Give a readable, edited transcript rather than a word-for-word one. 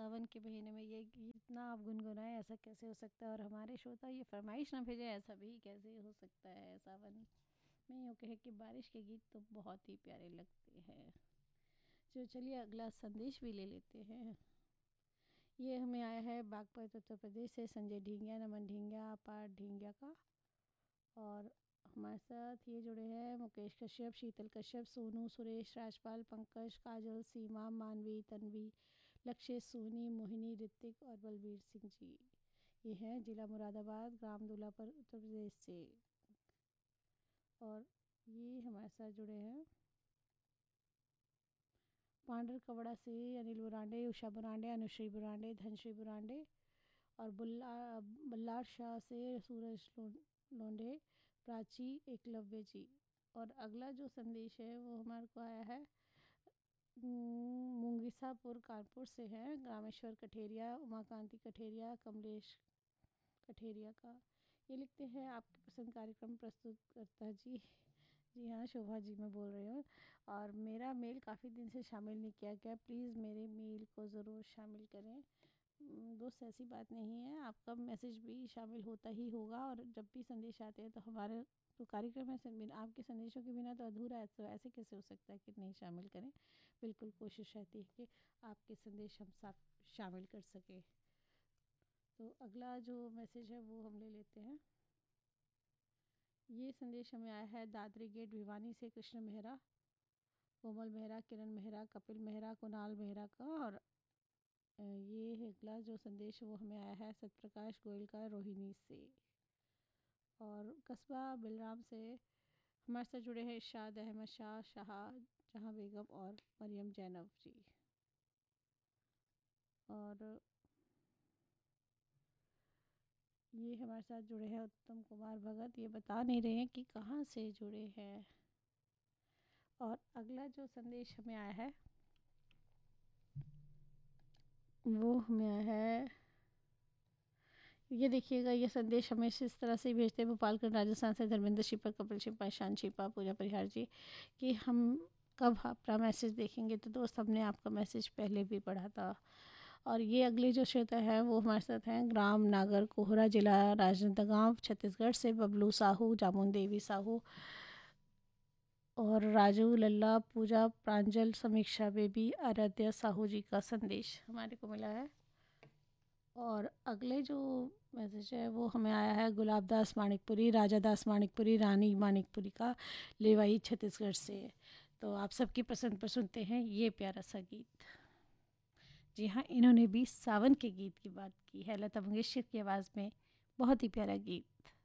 सावन के महीने में ये गीत इतना आप गुनगुनाए, ऐसा कैसे हो सकता है। और हमारे श्रोता ये फरमाइश ना भेजे, ऐसा भी कैसे हो सकता है। सावन में यूँ कहे कि बारिश के गीत तो बहुत ही प्यारे लगते हैं। जो चलिए अगला संदेश भी ले लेते हैं। ये हमें आया है बागपत उत्तर प्रदेश से संजय ढींगिया, नमन ढींगिया, अपार ढींगिया का। और हमारे साथ ये जुड़े हैं मुकेश कश्यप, शीतल कश्यप, सोनू, सुरेश, राजपाल, पंकज, काजल, सीमा, मानवी, तन्वी, लक्ष्य, सोनी, मोहिनी, ऋतिक और बलबीर सिंह जी। ये हैं जिला मुरादाबाद, ग्राम दूल्हापुर, उत्तर प्रदेश से। और ये हमारे साथ जुड़े हैं पांडर कवड़ा से अनिल बुरांडे, उषा बुरांडे, अनुश्री बुरांडे, धनश्री बुरांडे। और बल्लार शाह से सूरज लोंडे, प्राची, एकलव्य जी। और अगला जो संदेश है वो हमारे को आया है मुंगीसापुर कानपुर से है, ग्रामेश्वर कठेरिया, उमाकांति कठेरिया, कमलेश कठेरिया का। ये लिखते हैं आपके पसंद कार्यक्रम प्रस्तुत करता जी। जी हाँ, शोभा जी मैं बोल रही हूँ। और मेरा मेल काफ़ी दिन से शामिल नहीं किया गया, प्लीज़ मेरे मेल को ज़रूर शामिल करें। दोस्त ऐसी बात नहीं है, आपका मैसेज भी शामिल होता ही होगा। और जब भी संदेश आते हैं तो हमारे तो कार्यक्रम है, आपके संदेशों के बिना तो अधूरा है। तो ऐसे कैसे हो सकता है कि नहीं शामिल करें। बिल्कुल कोशिश रहती है कि आपके संदेश हम सब शामिल कर सकें। तो अगला जो मैसेज है वो हम ले लेते हैं। ये संदेश हमें आया है दादरी गेट भिवानी से कृष्ण मेहरा, कोमल मेहरा, किरण मेहरा, कपिल मेहरा, कुणाल मेहरा का। और ये अगला जो संदेश वो हमें आया है सत्यप्रकाश गोयल का, रोहिणी से। और कस्बा बिलराम से हमारे साथ जुड़े हैं इरशाद अहमद शाह, जहाँ बेगम और मरियम जैनब जी। और ये हमारे साथ जुड़े हैं उत्तम कुमार भगत, ये बता नहीं रहे हैं कि कहाँ से जुड़े हैं। और अगला जो संदेश हमें आया है वो हमें आया है, ये देखिएगा, ये संदेश हमें इस तरह से भेजते हैं भोपालगढ़ राजस्थान से धर्मेंद्र शिपा, कपिल शिपा, शान शिपा, पूजा परिहार जी, कि हम कब आपका मैसेज देखेंगे। तो दोस्त हमने आपका मैसेज पहले भी पढ़ा था। और ये अगले जो श्रोता है वो हमारे साथ हैं ग्राम नागर कोहरा, जिला राजनांदगांव, छत्तीसगढ़ से बबलू साहू, जामुन देवी साहू और राजू लल्ला, पूजा, प्रांजल, समीक्षा बेबी, आराध्या साहू जी का संदेश हमारे को मिला है। और अगले जो मैसेज है वो हमें आया है गुलाब दास मानिकपुरी, राजा दास मानिकपुरी, रानी मानिकपुरी का, लेवाई छत्तीसगढ़ से। तो आप सबकी पसंद पर सुनते हैं ये प्यारा सा गीत। जी हाँ, इन्होंने भी सावन के गीत की बात की है, लता मंगेशकर की आवाज़ में बहुत ही प्यारा गीत।